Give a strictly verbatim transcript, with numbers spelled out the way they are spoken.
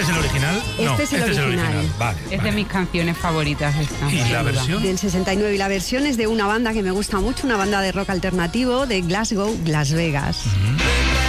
¿Este es el original? Este no, es el este original. es el original. Vale. Es vale. de mis canciones favoritas esta. ¿Y la versión? Del sesenta y nueve, y la versión es de una banda que me gusta mucho, una banda de rock alternativo de Glasgow, Las Vegas. Mm.